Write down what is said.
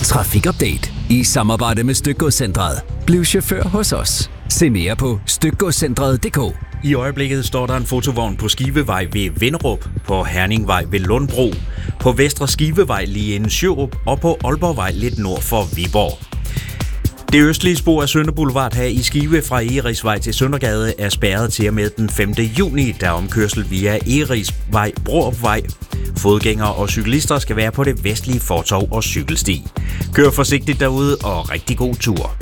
Trafikupdate i samarbejde med Stykgodscentret. Bliv chauffør hos os. Se mere på stykgodscentret.dk. I øjeblikket står der en fotovogn på Skivevej ved Vinderup, på Herningvej ved Lundbro, på Vestre Skivevej lige inden Sjørup og på Aalborgvej lidt nord for Viborg. Det østlige spor af Sønder Boulevard her i Skive fra Egerisvej til Søndergade er spærret til og med den 5. juni, der omkørsel via Egerisvej, Brorupvej. Fodgængere og cyklister skal være på det vestlige fortov og cykelsti. Kør forsigtigt derude og rigtig god tur.